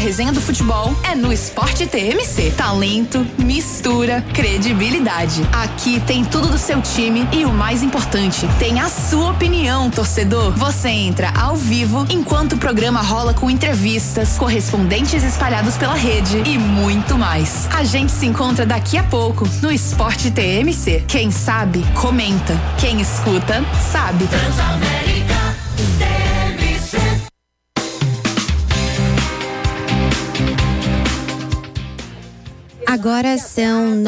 resenha do futebol é no Esporte TMC. Talento, mistura, credibilidade. Aqui tem tudo do seu time e o mais importante, tem a sua opinião, torcedor. Você entra ao vivo enquanto o programa rola com entrevistas, correspondentes espalhados pela rede e muito mais. A gente se encontra daqui a pouco no Esporte TMC. Quem sabe, comenta. Quem escuta, sabe. Transamérica TMC. Agora são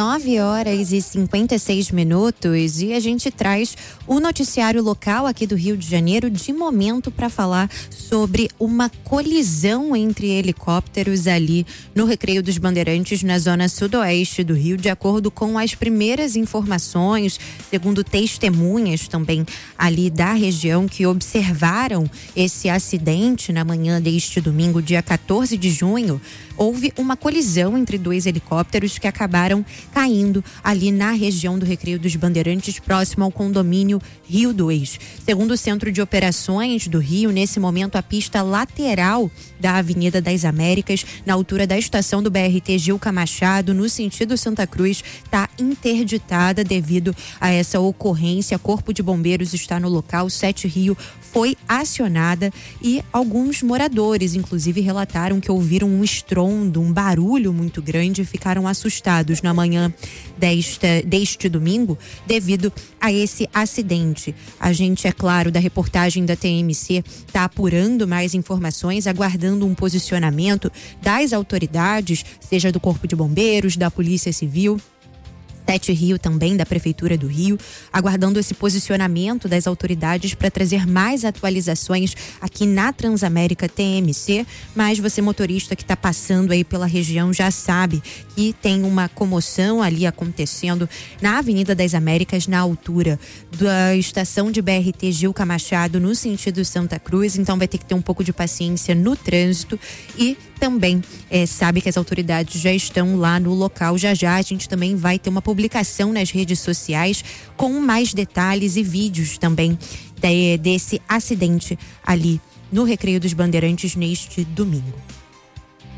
9h56 e a gente traz o noticiário local aqui do Rio de Janeiro de momento para falar sobre uma colisão entre helicópteros ali no Recreio dos Bandeirantes, na zona sudoeste do Rio. De acordo com as primeiras informações, segundo testemunhas também ali da região que observaram esse acidente na manhã deste domingo, dia 14 de junho, houve uma colisão entre dois helicópteros que acabaram caindo ali na região do Recreio dos Bandeirantes, próximo ao condomínio Rio 2. Segundo o Centro de Operações do Rio, nesse momento a pista lateral da Avenida das Américas, na altura da estação do BRT Gilca Machado, no sentido Santa Cruz, está interditada devido a essa ocorrência. Corpo de Bombeiros está no local, 7 Rio foi acionada e alguns moradores, inclusive, relataram que ouviram um estrondo, um barulho muito grande e ficaram assustados na manhã deste domingo devido a esse acidente. A gente, é claro, da reportagem da TMC está apurando mais informações, aguardando um posicionamento das autoridades, seja do Corpo de Bombeiros, da Polícia Civil, 7 Rio também, da Prefeitura do Rio, aguardando esse posicionamento das autoridades para trazer mais atualizações aqui na Transamérica TMC. Mas você, motorista que está passando aí pela região, já sabe que tem uma comoção ali acontecendo na Avenida das Américas, na altura da estação de BRT Gilca Machado, no sentido Santa Cruz. Então vai ter que ter um pouco de paciência no trânsito e também sabe que as autoridades já estão lá no local. Já a gente também vai ter uma publicação nas redes sociais com mais detalhes e vídeos também desse acidente ali no Recreio dos Bandeirantes neste domingo.